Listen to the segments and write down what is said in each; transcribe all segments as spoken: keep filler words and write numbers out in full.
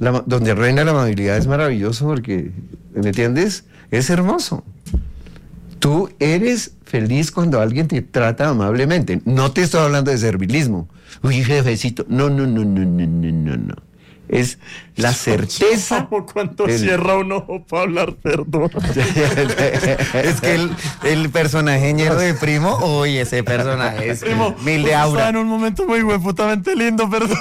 la, donde reina la amabilidad es maravilloso porque, ¿me entiendes? Es hermoso. Tú eres feliz cuando alguien te trata amablemente. No te estoy hablando de servilismo. Uy, jefecito. No, no, no, no, no, no, no, no. Es la certeza. Como cuando el... cierra un ojo para hablar, perdón. Es que el, el personaje ñero de Primo, uy, ese personaje es Primo, mil de aura. Está en un momento muy hueputamente lindo, perdón.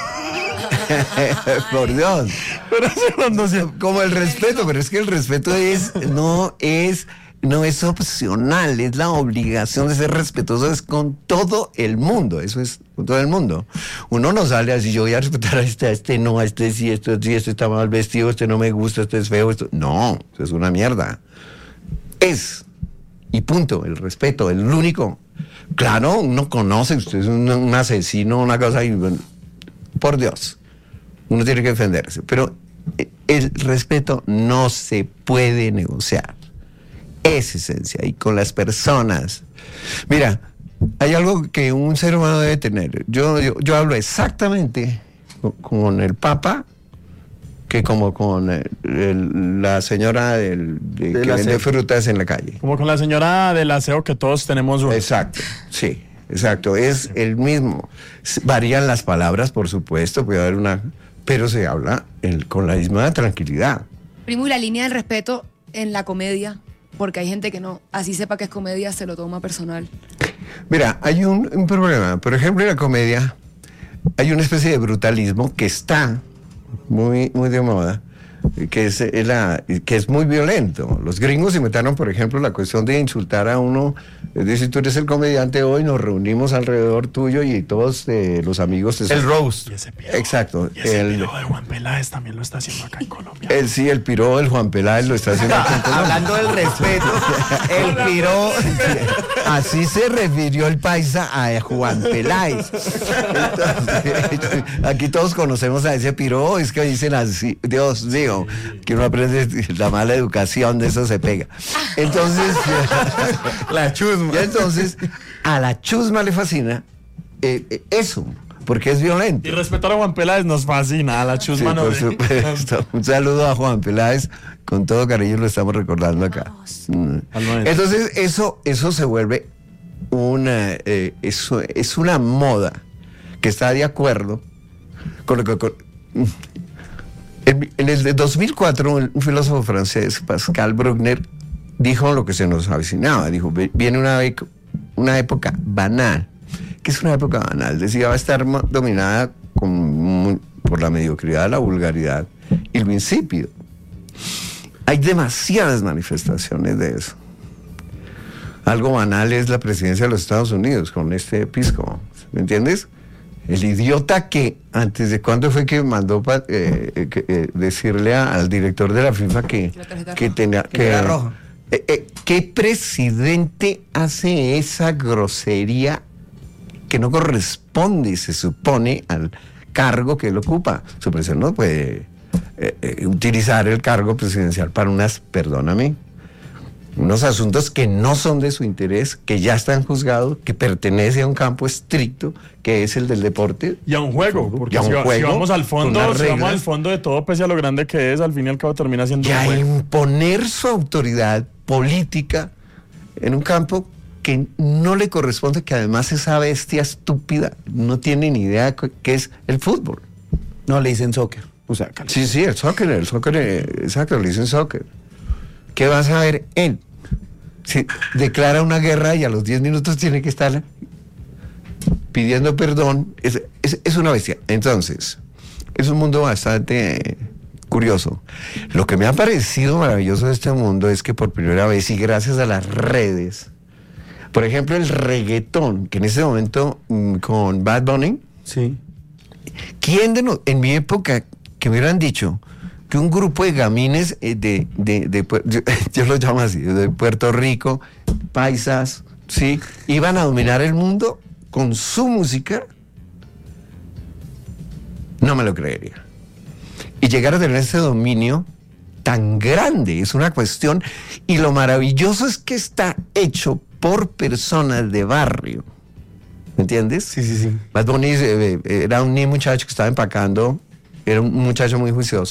Por Dios. Pero cuando se... Como el respeto, pero es que el respeto es, no es... No es opcional, es la obligación de ser respetuoso, es con todo el mundo, eso es con todo el mundo. Uno no sale así, yo voy a respetar a este, a este no, a este sí, este sí, este está mal vestido, este no me gusta, este es feo, esto... No, eso es una mierda. Es, y punto, el respeto, el único. Claro, uno conoce, usted es un, un asesino, una cosa, y por Dios, uno tiene que defenderse, pero el respeto no se puede negociar. Es esencia, y con las personas. Mira, hay algo que un ser humano debe tener. Yo, yo, yo hablo exactamente con, con el Papa que como con el, el, la señora del, de, de que vende frutas en la calle. Como con la señora del aseo que todos tenemos uno. Exacto, sí, exacto. Es el mismo. Varían las palabras, por supuesto, puede haber una... Pero se habla el, con la misma tranquilidad. Primo, y la línea del respeto en la comedia... Porque hay gente que no, así sepa que es comedia, se lo toma personal. Mira, hay un, un problema. Por ejemplo, en la comedia hay una especie de brutalismo que está muy, muy de moda, que es, es la, que es muy violento. Los gringos inventaron, por ejemplo, la cuestión de insultar a uno. Es decir, tú eres el comediante hoy, nos reunimos alrededor tuyo y todos eh, los amigos... Te el roast. Y ese piro, exacto. Y ese el piro de Juan Peláez también lo está haciendo acá en Colombia. El, sí, el piro del Juan Peláez lo está haciendo acá en Colombia. Hablando del respeto, el piro... Así se refirió el paisa a Juan Peláez. Entonces, aquí todos conocemos a ese piro, es que dicen así, Dios digo, que uno aprende la mala educación, de eso se pega. Entonces... La chusma. Y entonces, a la chusma le fascina eh, eh, eso, porque es violento. Y respetar a Juan Peláez nos fascina, a la chusma sí, no. Por supuesto. Un saludo a Juan Peláez, con todo cariño lo estamos recordando acá. Entonces, eso, eso se vuelve una, eh, eso, es una moda que está de acuerdo con lo que... Con, en, en el de dos mil cuatro, un filósofo francés, Pascal Bruckner, dijo lo que se nos avecinaba. Dijo, viene una, una época banal. ¿Qué es una época banal? Decía, va a estar dominada con, por la mediocridad, la vulgaridad y lo insípido. Hay demasiadas manifestaciones de eso. Algo banal es la presidencia de los Estados Unidos con este pisco. ¿Me entiendes? El idiota que, antes de cuándo fue que mandó pa, eh, que, eh, decirle a, al director de la FIFA que, que tenía... Que, era roja. Eh, eh, ¿Qué presidente hace esa grosería que no corresponde, se supone, al cargo que él ocupa? Su presidente no puede eh, eh, utilizar el cargo presidencial para unas, perdóname, unos asuntos que no son de su interés, que ya están juzgados, que pertenece a un campo estricto, que es el del deporte. Y a un juego, porque un si, juego, si vamos al fondo, si reglas, vamos al fondo de todo, pese a lo grande que es, al fin y al cabo termina siendo y un a juego. imponer su autoridad política en un campo que no le corresponde, que además esa bestia estúpida no tiene ni idea de qué es el fútbol. No, le dicen soccer. O sea, sí, sí, el soccer, el soccer, eh, exacto, le dicen soccer. ¿Qué va a saber él? Si declara una guerra y a los diez minutos tiene que estar pidiendo perdón, es, es, es una bestia. Entonces, es un mundo bastante... Eh, curioso. Lo que me ha parecido maravilloso de este mundo es que por primera vez y gracias a las redes, por ejemplo el reggaetón, que en ese momento mmm, con Bad Bunny, sí. ¿Quién de no, en mi época que me hubieran dicho que un grupo de gamines eh, de, de, de, de yo, yo lo llamo así, de Puerto Rico, paisas, sí, iban a dominar el mundo con su música? No me lo creería. Y llegar a tener ese dominio tan grande es una cuestión, y lo maravilloso es que está hecho por personas de barrio. ¿Me entiendes? Sí, sí, sí. Bad Bunny eh, era un muchacho que estaba empacando, era un muchacho muy juicioso.